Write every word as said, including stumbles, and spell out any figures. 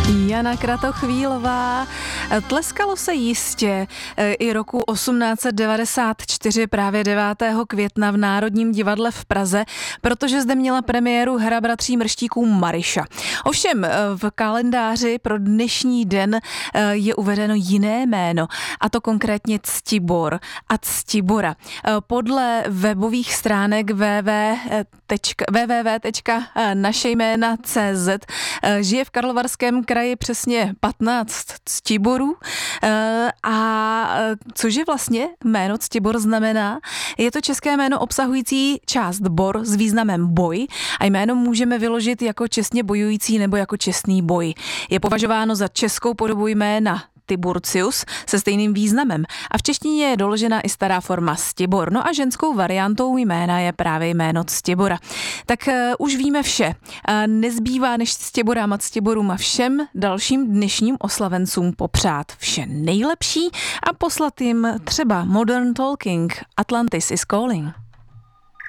Jana Kratochvílová. Tleskalo se jistě i roku osmnáct set devadesát čtyři, právě devátého května v Národním divadle v Praze, protože zde měla premiéru hra bratří Mrštíků Maryša. Ovšem v kalendáři pro dnešní den je uvedeno jiné jméno, a to konkrétně Ctibor a Ctibora. Podle webových stránek www tečka našejména tečka cé zet žije v Karlovarském kraji přesně patnáct Ctiborů. A cože vlastně jméno Ctibor znamená? Je to české jméno obsahující část bor s významem boj a jméno můžeme vyložit jako čestně bojující nebo jako čestný boj. Je považováno za českou podobu jména Tiburcius se stejným významem a v češtině je doložena i stará forma Ctibor. No a ženskou variantou jména je právě jméno Ctibora. Tak uh, už víme vše. Uh, nezbývá než Ctiborám a Ctiborům a všem dalším dnešním oslavencům popřát vše nejlepší a poslat jim třeba Modern Talking, Atlantis is Calling.